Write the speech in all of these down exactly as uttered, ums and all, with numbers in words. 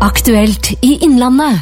Aktuelt i Innlandet.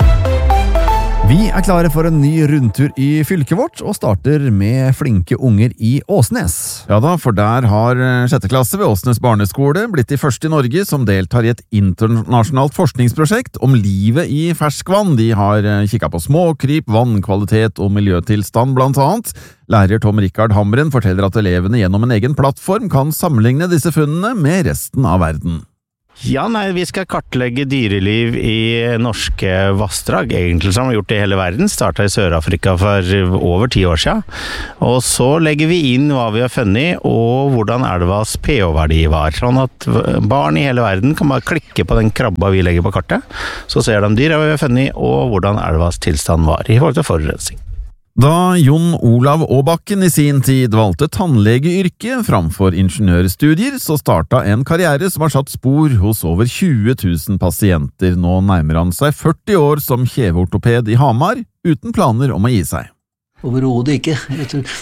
Vi er klare for en ny rundtur i fylket vårt, og starter med flinke unger i Åsnes. Ja da, for der har sjette klasse ved Åsnes barneskole blitt de første i Norge som deltar i et internasjonalt forskningsprosjekt om livet i ferskvann. De har kikket på småkryp, vannkvalitet og miljøtilstand blant annet. Lærer Tom Rikard Hamren forteller at elevene gjennom en egen plattform kan sammenligne disse funnene med resten av verden. Ja, nei, vi skal kartlegge dyreliv i norske vassdrag, egentlig som vi har gjort i hele verden. Startet i Sør-Afrika for over ti år siden. Og så legger vi inn hva vi har funnet, og hvordan elvas pH-verdi var. Sånn at barn i hele verden kan bare klikke på den krabba vi legger på kartet, så ser de dyra vi har funnet, og hvordan elvas tilstand var i forhold til forurensning. Da Jon Olav Aabakken i sin tid valgte tannlegeyrket framfor ingeniørstudier, så starta en karriere som har satt spor hos over tjue tusen pasienter. Nå nærmer han seg førti år som kjeveortoped i Hamar, uten planer om å gi seg. Overhodet ikke. Jeg tror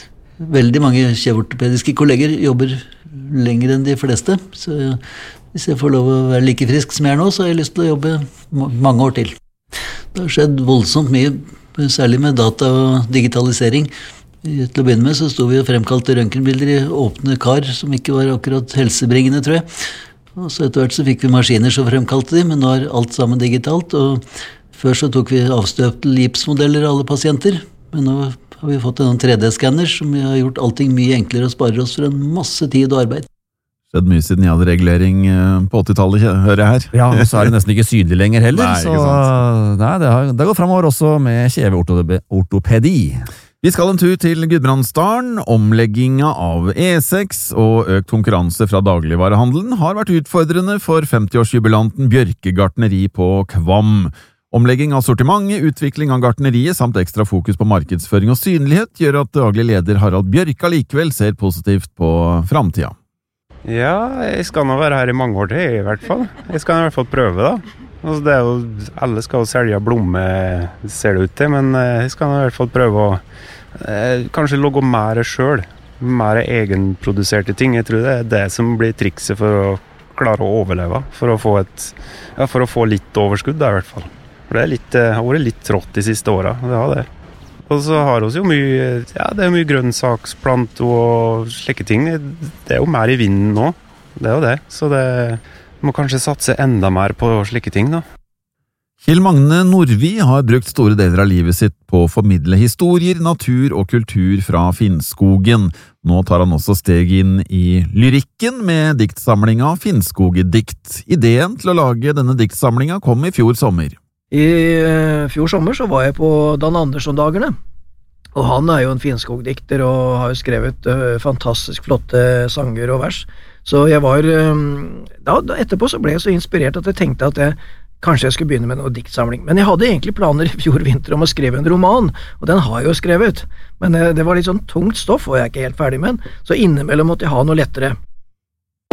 veldig mange kjeveortopediske kolleger jobber lenger enn de fleste, så hvis jeg får lov å være like frisk som jeg er nå, så har jeg lyst til å jobbe mange år til. Det har skjedd voldsomt mye, særlig med data og digitalisering. Til å begynne med så sto vi og fremkalte røntgenbilder i åpne kar, som ikke var akkurat helsebringende, tror jeg. Og så etter hvert så fikk vi maskiner som fremkalte de, men nå er alt sammen digitalt, og før så tok vi avstøpte gipsmodeller av alle pasienter, men nå har vi fått en tre D-skanner som har gjort allting mye enklere og sparer oss for en masse tid og arbeid. Det er mye siden jeg hadde regulering på åttitallet, hører jeg her. Ja, og så er det nesten ikke synlig lenger heller. Nei, ikke så nei, det, har, det går fremover også med kjeveortopedi. Vi skal en tur til Gudbrandsdalen. Omlegginga av E seks og økt konkurranse fra dagligvarehandelen har vært utfordrende for femtiårsjubilanten Bjørke Gartneri på Kvam. Omlegging av sortimentet, utvikling av gartneriet samt ekstra fokus på markedsføring og synlighet gjør at daglig leder Harald Bjørke likevel ser positivt på framtida. Ja, jeg skal nå være her i mange år til, i hvert fall. Jeg skal i hvert fall prøve, da. Altså, det er jo, alle skal jo selge blomme, ser det ut til, men jeg skal i hvert fall prøve å eh, kanskje logge mer selv, mer egenproduserte ting. Jeg tror det er det som blir trikset for å klare å overleve, for å få, et, ja, for å få litt overskudd, da, i hvert fall. For det er litt, jeg har vært litt trått de siste årene, det har det. Og så har vi jo mye, ja, det er mye grønnsaksplant og slike ting. Det er jo mer i vinden nå, det er jo det. Så det må kanskje satse enda mer på slike ting da. Kjell Magne Nordvi har brukt store deler av livet sitt på å formidle historier, natur og kultur fra Finnskogen. Nå tar han også steg inn i lyrikken med diktsamlinga Finnskogedikt. Ideen til å lage denne diktsamlinga kom i fjor sommer. I fjor sommer så var jeg på Dan Andersson-dagene, og han er jo en finskogdikter og har jo skrevet uh, fantastisk flotte sanger og vers. Så jeg var, um, da, da etterpå så ble jeg så inspirert at jeg tenkte at jeg, kanskje jeg skulle begynne med noe diktsamling. Men jeg hadde egentlig planer i fjor vinter om å skrive en roman, og den har jeg jo skrevet. Men uh, det var litt sånn tungt stoff, og jeg er ikke helt ferdig med den, så innimellom måtte jeg ha noe lettere.